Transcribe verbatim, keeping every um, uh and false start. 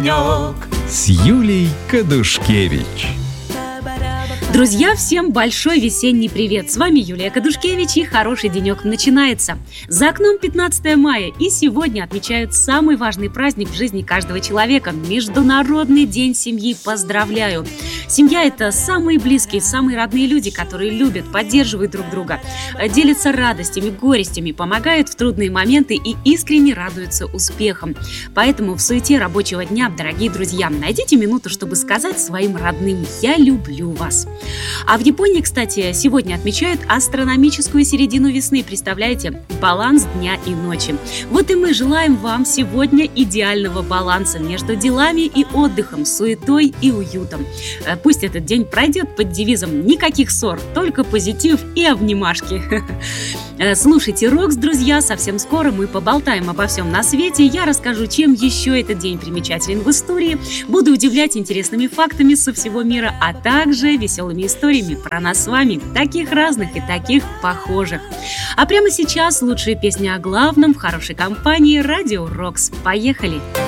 денек с Юлей Кадушкевич. Друзья, всем большой весенний привет! С вами Юлия Кадушкевич, и хороший денек начинается. За окном пятнадцатое мая, и сегодня отмечают самый важный праздник в жизни каждого человека – Международный день семьи. Поздравляю! Семья – это самые близкие, самые родные люди, которые любят, поддерживают друг друга, делятся радостями, горестями, помогают в трудные моменты и искренне радуются успехам. Поэтому в суете рабочего дня, дорогие друзья, найдите минуту, чтобы сказать своим родным «Я люблю вас». А в Японии, кстати, сегодня отмечают астрономическую середину весны. Представляете? Баланс дня и ночи. Вот и мы желаем вам сегодня идеального баланса между делами и отдыхом, суетой и уютом. Пусть этот день пройдет под девизом «Никаких ссор, только позитив и обнимашки». Слушайте «Рокс», друзья, совсем скоро мы поболтаем обо всем на свете. Я расскажу, чем еще этот день примечателен в истории. Буду удивлять интересными фактами со всего мира, а также веселыми историями про нас с вами, таких разных и таких похожих. А прямо сейчас лучшие песни о главном в хорошей компании «Радио Рокс». Поехали!